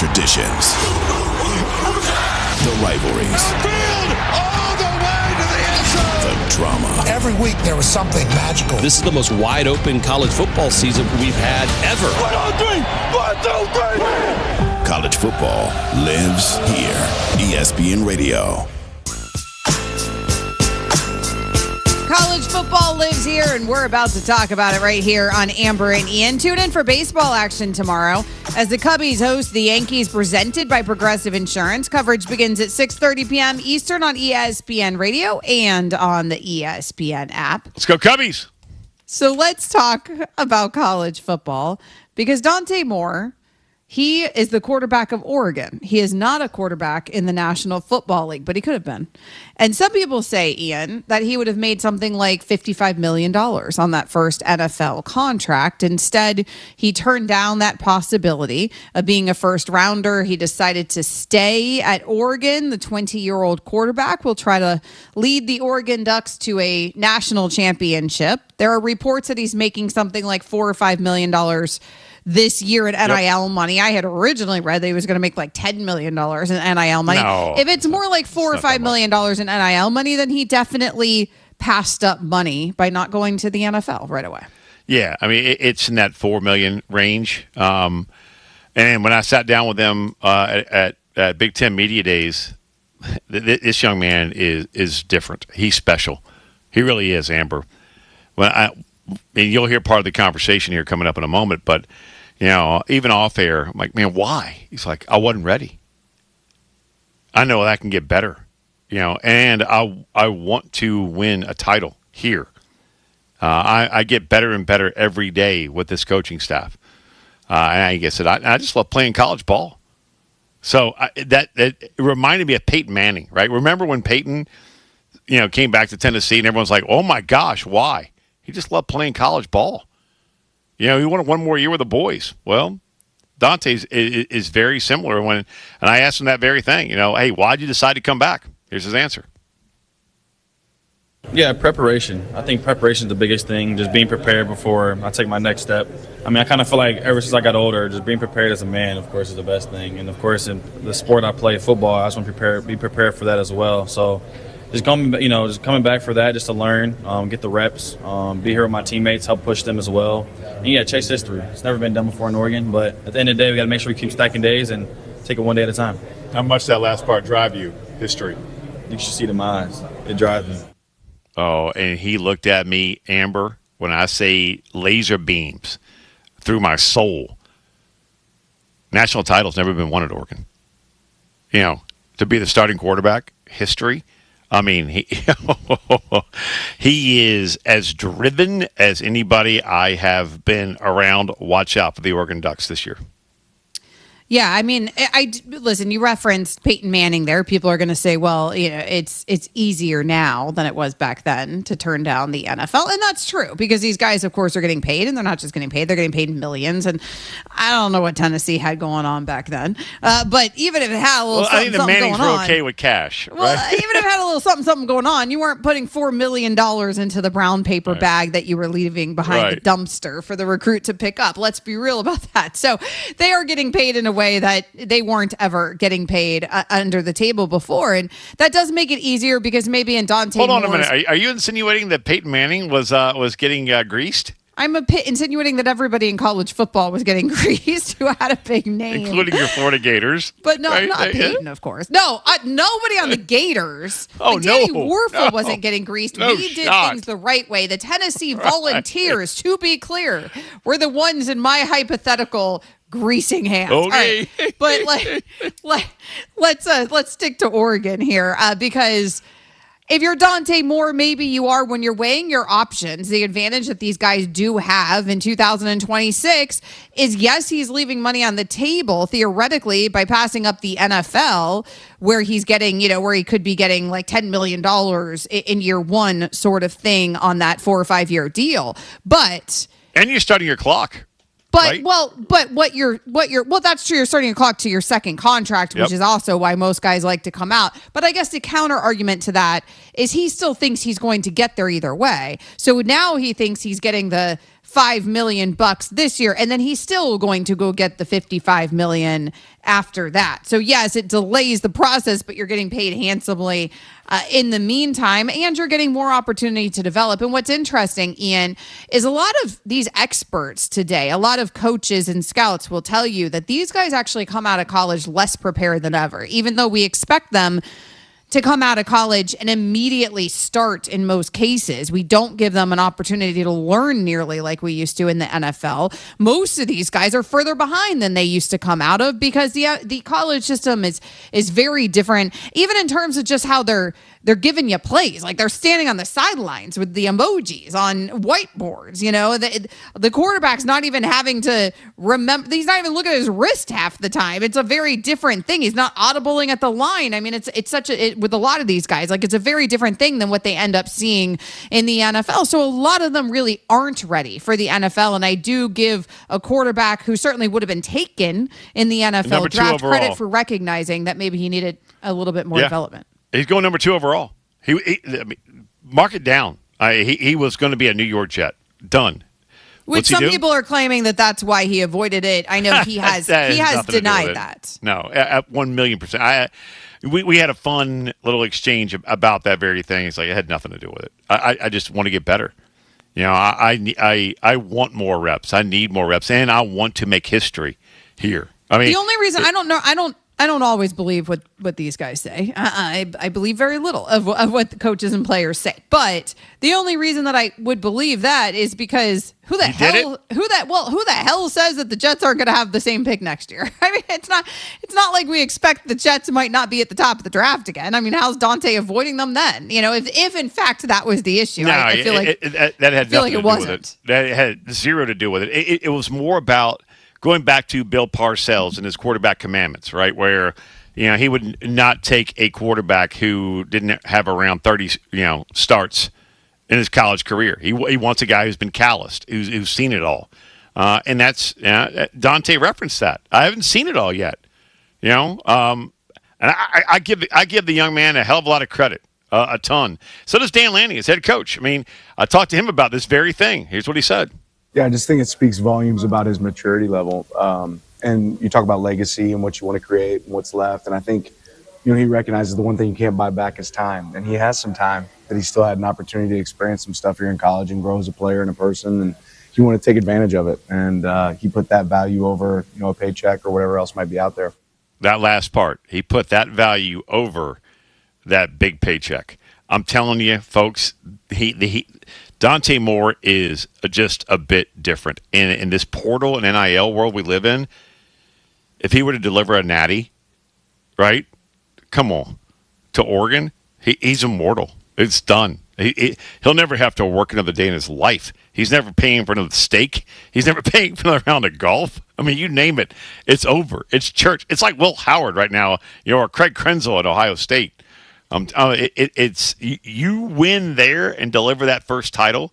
traditions, the rivalries, all the way to the end zone. the drama. Every week there was something magical. This is the most wide-open college football season we've had ever. 1, 2, 3. College football lives here. ESPN Radio. College football lives here, and we're about to talk about it right here on Amber and Ian. Tune in for baseball action tomorrow as the Cubbies host the Yankees, presented by Progressive Insurance. Coverage begins at 6:30 p.m. Eastern on ESPN Radio and on the ESPN app. Let's go Cubbies. So let's talk about college football, because Dante Moore, he is the quarterback of Oregon. He is not a quarterback in the National Football League, but he could have been. And some people say, Ian, that he would have made something like $55 million on that first NFL contract. Instead, he turned down that possibility of being a first rounder. He decided to stay at Oregon. The 20-year-old quarterback will try to lead the Oregon Ducks to a national championship. There are reports that he's making something like $4 or $5 million this year in NIL money. I had originally read that he was going to make like $10 million in NIL money. No, if it's more like $4 or $5 million in NIL money, then he definitely passed up money by not going to the NFL right away. Yeah, I mean, it's in that $4 million range. And when I sat down with them at Big Ten Media Days, this young man is different. He's special. He really is, Amber. And you'll hear part of the conversation here coming up in a moment, but you know, even off air, I'm like, man, why? He's like, I wasn't ready. I know that can get better, you know, and I want to win a title here. I get better and better every day with this coaching staff. And like I said, I just love playing college ball. So that reminded me of Peyton Manning, right? Remember when Peyton, you know, came back to Tennessee and everyone's like, oh my gosh, why? He just loved playing college ball. You know, he wanted one more year with the boys. Well, Dante is very similar. And I asked him that very thing. You know, hey, why'd you decide to come back? Here's his answer. Yeah, preparation. I think preparation is the biggest thing, just being prepared before I take my next step. I mean, I kind of feel like ever since I got older, just being prepared as a man, of course, is the best thing. And, of course, in the sport I play, football, I just want to be prepared for that as well. So just coming back for that, just to learn, get the reps, be here with my teammates, help push them as well. And, yeah, chase history. It's never been done before in Oregon, but at the end of the day, we got to make sure we keep stacking days and take it one day at a time. How much that last part drive you, history? You should see it in my eyes. It drives me. Oh, and he looked at me, Amber, when I say laser beams through my soul. National title's never been won at Oregon. You know, to be the starting quarterback, history. I mean, he is as driven as anybody I have been around. Watch out for the Oregon Ducks this year. Yeah, I mean, listen, you referenced Peyton Manning there. People are going to say, well, you know, it's easier now than it was back then to turn down the NFL. And that's true, because these guys, of course, are getting paid, and they're not just getting paid. They're getting paid millions. And I don't know what Tennessee had going on back then. But even if it had a little something going on. I think the Mannings were okay with cash. Well, right? Even if it had a little something going on, you weren't putting $4 million into the brown paper bag that you were leaving behind the dumpster for the recruit to pick up. Let's be real about that. So they are getting paid in a way that they weren't ever getting paid under the table before. And that does make it easier, because maybe in Dante Hold on Moore's, a minute. Are you insinuating that Peyton Manning was getting greased? I'm insinuating that everybody in college football was getting greased who had a big name. Including your Florida Gators. But not Peyton, of course. No, nobody on the Gators. Oh, Danny no. Werfel wasn't getting greased. No we did shot. things the right way. The Tennessee Volunteers, to be clear, were the ones in my hypothetical greasing hands. Okay. All right. But let's stick to Oregon here, because if you're Dante Moore, maybe you are, when you're weighing your options. The advantage that these guys do have in 2026 is, yes, he's leaving money on the table theoretically by passing up the NFL, where he's getting, you know, where he could be getting like $10 million in year one sort of thing on that 4 or 5 year deal. And you're starting your clock. But right? That's true. You're starting a clock to your second contract, which is also why most guys like to come out. But I guess the counter argument to that is he still thinks he's going to get there either way. So now he thinks he's getting the $5 million this year, and then he's still going to go get the $55 million after that. So yes, it delays the process, but you're getting paid handsomely in the meantime, and you're getting more opportunity to develop. And what's interesting, Ian, is a lot of these experts today, a lot of coaches and scouts will tell you that these guys actually come out of college less prepared than ever, even though we expect them to come out of college and immediately start in most cases. We don't give them an opportunity to learn nearly like we used to in the NFL. Most of these guys are further behind than they used to come out of because the college system is very different, even in terms of just how they're giving you plays. Like they're standing on the sidelines with the emojis on whiteboards. You know, the quarterback's not even having to remember. He's not even looking at his wrist half the time. It's a very different thing. He's not audibling at the line. I mean, it's such with a lot of these guys, like it's a very different thing than what they end up seeing in the NFL. So a lot of them really aren't ready for the NFL. And I do give a quarterback who certainly would have been taken in the NFL draft credit for recognizing that maybe he needed a little bit more development. He's going number 2 overall. I mean, mark it down. He was going to be a New York Jet. Done. Which some people are claiming that that's why he avoided it. I know he has denied that. No, at 1,000,000%. We had a fun little exchange about that very thing. It's like it had nothing to do with it. I just want to get better. You know, I want more reps. I need more reps, and I want to make history here. I mean, the only reason I don't always believe what these guys say. I believe very little of what the coaches and players say. But the only reason that I would believe that is because who the hell says that the Jets aren't going to have the same pick next year? I mean, it's not like we expect the Jets might not be at the top of the draft again. I mean, how's Dante avoiding them then? You know, if in fact that was the issue, I feel like that had nothing to do with it. That had zero to do with it. It was more about going back to Bill Parcells and his quarterback commandments, right? Where, you know, he would not take a quarterback who didn't have around 30, starts in his college career. He wants a guy who's been calloused, who's seen it all. And that's, Dante referenced that. I haven't seen it all yet, and I give the young man a hell of a lot of credit, a ton. So does Dan Lanning, his head coach. I mean, I talked to him about this very thing. Here's what he said. Yeah, I just think it speaks volumes about his maturity level. And you talk about legacy and what you want to create and what's left. And I think, he recognizes the one thing you can't buy back is time. And he has some time that he still had an opportunity to experience some stuff here in college and grow as a player and a person. And he wanted to take advantage of it. And he put that value over, a paycheck or whatever else might be out there. That last part, he put that value over that big paycheck. I'm telling you, folks, Dante Moore is just a bit different. In this portal and NIL world we live in, if he were to deliver a natty, right, come on, to Oregon, he's immortal. It's done. He'll never have to work another day in his life. He's never paying for another steak. He's never paying for another round of golf. I mean, you name it. It's over. It's church. It's like Will Howard right now, or Craig Krenzel at Ohio State. It's you win there and deliver that first title,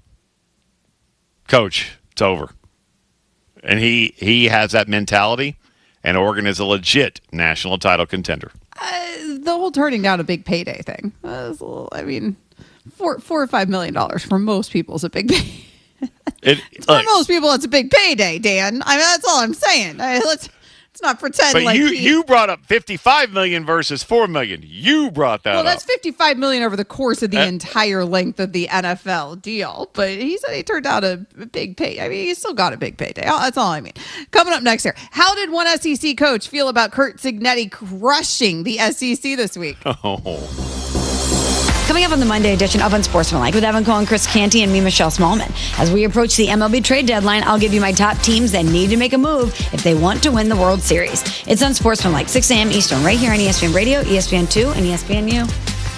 coach, it's over. And he has that mentality, and Oregon is a legit national title contender. The whole turning down a big payday thing. $4 or $5 million for most people is a big payday. For most people, it's a big payday, Dan. I mean, that's all I'm saying. Let's not pretend but like you brought up $55 million versus $4 million. You brought that up. Well, that's $55 million over the course of the entire length of the NFL deal. But he said he turned down a big pay. I mean, he still got a big payday. That's all I mean. Coming up next here, how did one SEC coach feel about Curt Cignetti crushing the SEC this week? Coming up on the Monday edition of Unsportsmanlike with Evan Cohen, Chris Canty, and me, Michelle Smallman. As we approach the MLB trade deadline, I'll give you my top teams that need to make a move if they want to win the World Series. It's Unsportsmanlike, 6 a.m. Eastern, right here on ESPN Radio, ESPN2, and ESPNU.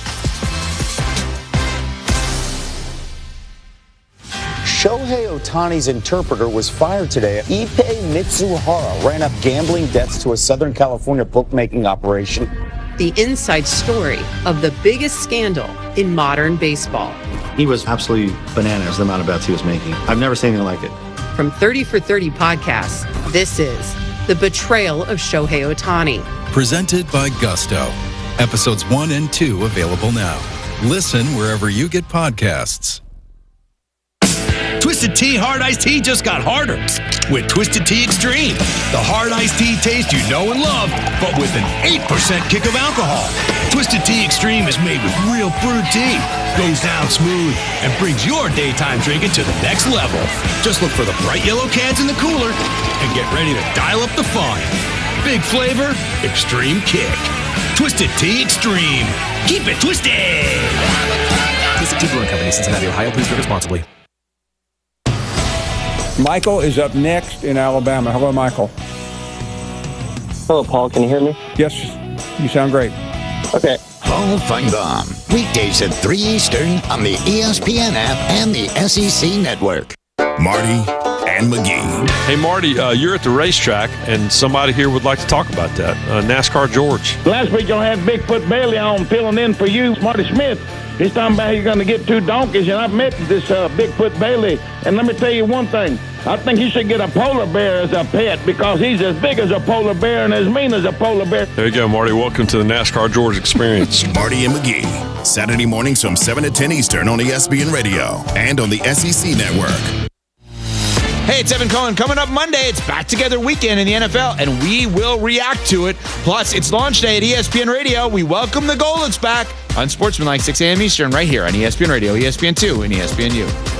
Shohei Ohtani's interpreter was fired today. Ippei Mitsuhara ran up gambling debts to a Southern California bookmaking operation. The inside story of the biggest scandal in modern baseball. He was absolutely bananas, the amount of bets he was making. I've never seen anything like it. From 30 for 30 podcasts, this is The Betrayal of Shohei Ohtani. Presented by Gusto. Episodes 1 and 2 available now. Listen wherever you get podcasts. Twisted Tea Hard Iced Tea just got harder with Twisted Tea Extreme. The hard iced tea taste you know and love, but with an 8% kick of alcohol. Twisted Tea Extreme is made with real brewed tea, goes down smooth, and brings your daytime drinking to the next level. Just look for the bright yellow cans in the cooler and get ready to dial up the fun. Big flavor, extreme kick. Twisted Tea Extreme. Keep it twisted! Twisted Tea Brewing Company, Cincinnati, Ohio. Please drink responsibly. Michael is up next in Alabama. Hello, Michael. Hello, Paul. Can you hear me? Yes, you sound great. Okay. Paul Feinbaum, weekdays at 3 Eastern on the ESPN app and the SEC Network. Marty and McGee. Hey, Marty, you're at the racetrack, and somebody here would like to talk about that. NASCAR George. Last week, y'all had Bigfoot Bailey on filling in for you, Marty Smith. This time about you're going to get 2 donkeys, and I've met this Bigfoot Bailey. And let me tell you one thing. I think you should get a polar bear as a pet because he's as big as a polar bear and as mean as a polar bear. There you go, Marty. Welcome to the NASCAR George experience. Marty and McGee, Saturday mornings from 7 to 10 Eastern on ESPN Radio and on the SEC Network. Hey, it's Evan Cohen. Coming up Monday, it's Back Together Weekend in the NFL, and we will react to it. Plus, it's launch day at ESPN Radio. We welcome the Goldens back on Sportsmanlike, 6 a.m. Eastern, right here on ESPN Radio, ESPN2, and ESPNU.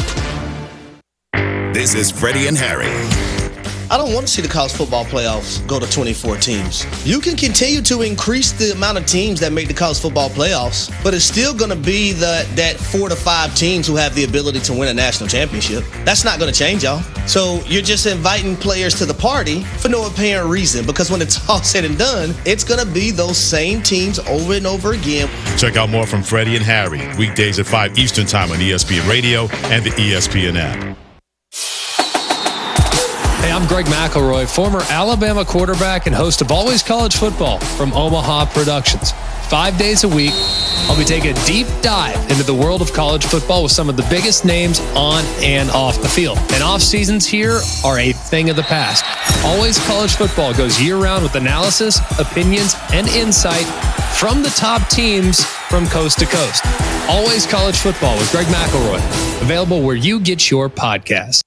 This is Freddie and Harry. I don't want to see the college football playoffs go to 24 teams. You can continue to increase the amount of teams that make the college football playoffs, but it's still going to be that 4 to 5 teams who have the ability to win a national championship. That's not going to change, y'all. So you're just inviting players to the party for no apparent reason, because when it's all said and done, it's going to be those same teams over and over again. Check out more from Freddie and Harry, weekdays at 5 Eastern Time on ESPN Radio and the ESPN app. Hey, I'm Greg McElroy, former Alabama quarterback and host of Always College Football from Omaha Productions. 5 days a week, I'll be taking a deep dive into the world of college football with some of the biggest names on and off the field. And off seasons here are a thing of the past. Always College Football goes year-round with analysis, opinions, and insight from the top teams from coast to coast. Always College Football with Greg McElroy, available where you get your podcasts.